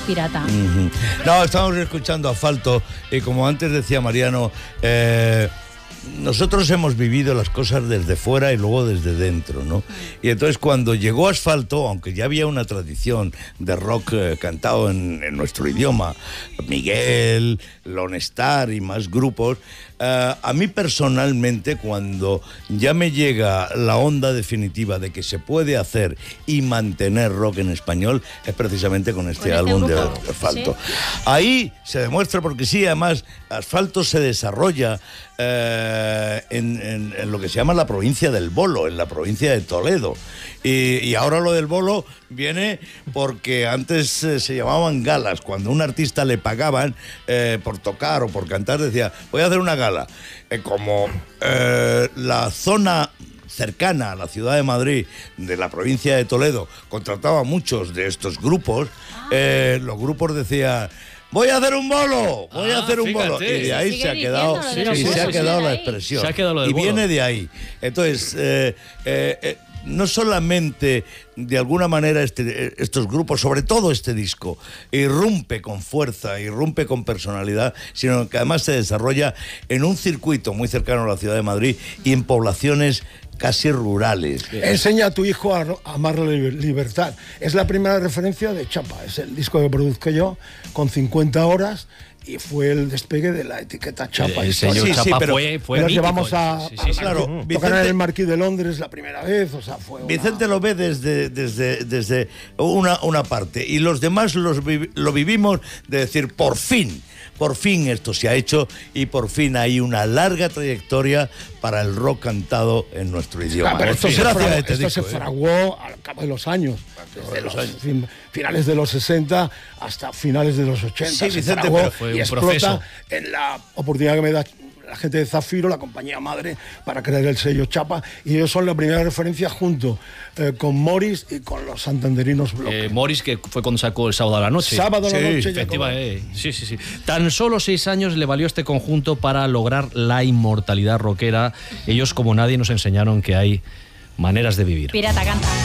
pirata. No, estamos escuchando Asfalto y como antes decía Mariano, nosotros hemos vivido las cosas desde fuera y luego desde dentro, ¿no? Y entonces cuando llegó Asfalto, aunque ya había una tradición de rock cantado en nuestro idioma, Miguel, Lone Star y más grupos, a mí personalmente, cuando ya me llega la onda definitiva de que se puede hacer y mantener rock en español, es precisamente con este álbum de Asfalto. ¿Sí? Ahí se demuestra, porque sí, además, Asfalto se desarrolla en lo que se llama la provincia del Bolo, en la provincia de Toledo. Y ahora lo del Bolo viene porque antes se llamaban galas. Cuando a un artista le pagaban por tocar o por cantar, decía, voy a hacer una gala. Como la zona cercana a la ciudad de Madrid, de la provincia de Toledo, contrataba a muchos de estos grupos, los grupos decían, voy a hacer un bolo, voy a hacer un bolo. Y de ahí se ha quedado, se ha quedado la expresión. Se ha quedado lo del y bolo. Viene de ahí. Entonces, no solamente de alguna manera estos grupos, sobre todo este disco, irrumpe con fuerza, irrumpe con personalidad, sino que además se desarrolla en un circuito muy cercano a la ciudad de Madrid y en poblaciones casi rurales. Enseña a tu hijo a amar la libertad. Es la primera referencia de Chapa. Es el disco que produzco yo con 50 horas y fue el despegue de la etiqueta Chapa. El señor Chapa fue mítico. Llevamos a claro, tocar en el Marquis de Londres la primera vez. O sea, fue Vicente lo ve desde una parte y los demás lo vivimos de decir, por fin esto se ha hecho y por fin hay una larga trayectoria para el rock cantado en nuestro idioma. Pero esto se fraguó al cabo de los años, desde los finales de los 60 hasta finales de los 80. Sí, Vicente, pero fue y un explota proceso. En la oportunidad que me da la gente de Zafiro, la compañía madre, para crear el sello Chapa, y ellos son la primera referencia junto con Morris y con los santanderinos Bloque. Morris, que fue cuando sacó el Sábado a la Noche. Sábado a la Noche. Efectivamente, sí. Tan solo 6 años le valió este conjunto para lograr la inmortalidad rockera. Ellos, como nadie, nos enseñaron que hay maneras de vivir. Pirata canta.